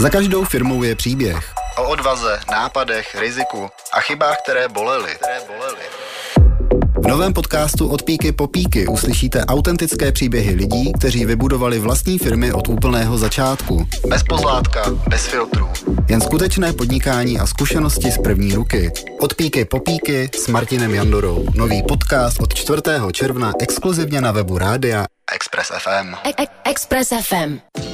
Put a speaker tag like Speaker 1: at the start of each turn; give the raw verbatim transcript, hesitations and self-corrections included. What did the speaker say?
Speaker 1: Za každou firmou je příběh.
Speaker 2: O odvaze, nápadech, riziku a chybách, které bolely.
Speaker 1: V novém podcastu Od píky po píky uslyšíte autentické příběhy lidí, kteří vybudovali vlastní firmy od úplného začátku.
Speaker 2: Bez pozlátka, bez filtrů.
Speaker 1: Jen skutečné podnikání a zkušenosti z první ruky. Od píky po píky s Martinem Jandorou. Nový podcast od čtvrtého června exkluzivně na webu Rádia
Speaker 2: Express ef em.
Speaker 3: Express ef em.